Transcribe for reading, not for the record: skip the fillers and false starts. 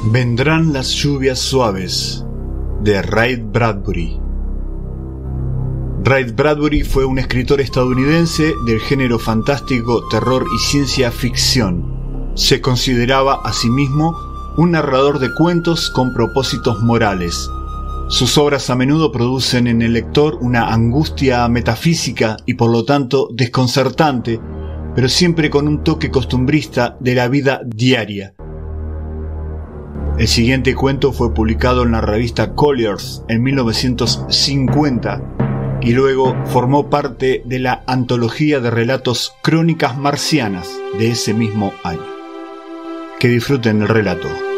Vendrán las lluvias suaves, de Ray Bradbury. Ray Bradbury fue un escritor estadounidense del género fantástico, terror y ciencia ficción. Se consideraba a sí mismo un narrador de cuentos con propósitos morales. Sus obras a menudo producen en el lector una angustia metafísica y por lo tanto desconcertante, pero siempre con un toque costumbrista de la vida diaria. El siguiente cuento fue publicado en la revista Collier's en 1950 y luego formó parte de la antología de relatos Crónicas Marcianas de ese mismo año. Que disfruten el relato.